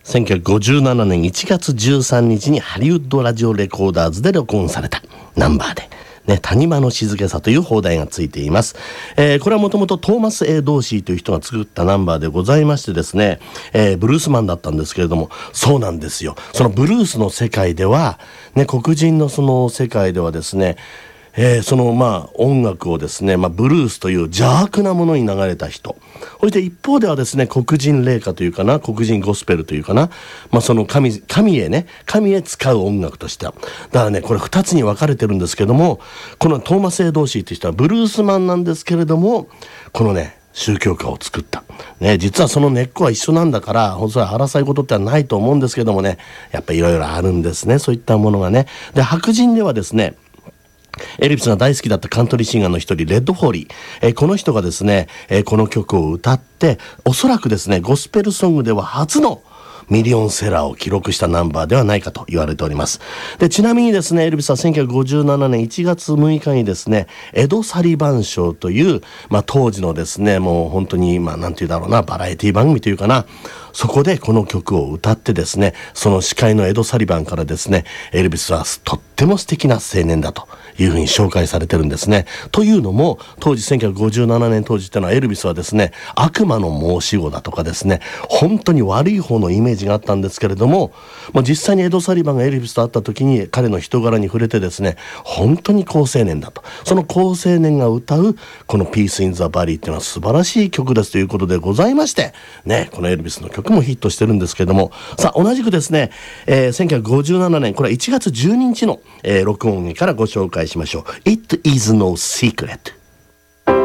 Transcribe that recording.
1957年1月13日にハリウッドラジオレコーダーズで録音されたナンバーで、ね、谷間の静けさという放題がついています。これはもともとトーマス A ドーシーという人が作ったナンバーでございましてですね、ブルースマンだったんですけれども、そうなんですよ。そのブルースの世界では、ね、黒人のその世界ではですね、その音楽をですね、ブルースという邪悪なものに流れた人、そして一方ではですね、黒人霊歌というかな、黒人ゴスペルというかな、その神へ使う音楽としては、だからね、これ2つに分かれてるんですけども、このトーマス・エドーシーという人はブルースマンなんですけれども、このね、宗教歌を作った、ね、実はその根っこは一緒なんだから、本当は争い事ってはないと思うんですけどもね、やっぱりいろいろあるんですね、そういったものがね。で、白人ではですね、エルビスが大好きだったカントリーシンガーの一人、レッドフォーリー、この人がですね、この曲を歌って、おそらくですね、ゴスペルソングでは初のミリオンセラーを記録したナンバーではないかと言われております。で、ちなみにですね、エルビスは1957年1月6日にですね、エド・サリバン賞という、当時のですね、もう本当に、なんていうんだろうな、バラエティ番組というかな、そこでこの曲を歌ってですね、その司会のエド・サリバンからですね、エルビスはとっても素敵な青年だというふうに紹介されてるんですね。というのも、当時1957年当時ってのはエルビスはですね、悪魔の申し子だとかですね、本当に悪い方のイメージがあったんですけれども、実際にエド・サリバンがエルビスと会った時に彼の人柄に触れてですね、本当に好青年だと。その好青年が歌うこの Peace in the Valley っていうのは素晴らしい曲ですということでございまして、ね、このエルビスの曲もヒットしてるんですけれども、さあ同じくですね、1957年、これは1月12日の、録音からご紹介しましょう。It is no secret。